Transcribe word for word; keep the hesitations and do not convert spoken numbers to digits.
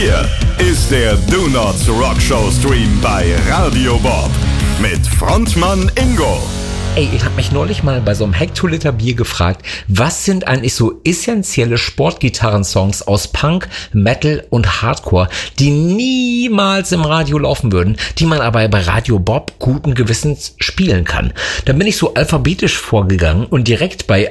Hier ist der Do Not Rock Show Stream bei Radio Bob mit Frontmann Ingo. Ey, ich habe mich neulich mal bei so einem Hektoliter Bier gefragt, was sind eigentlich so essentielle Sportgitarrensongs aus Punk, Metal und Hardcore, die niemals im Radio laufen würden, die man aber bei Radio Bob guten Gewissens spielen kann. Dann bin ich so alphabetisch vorgegangen und direkt bei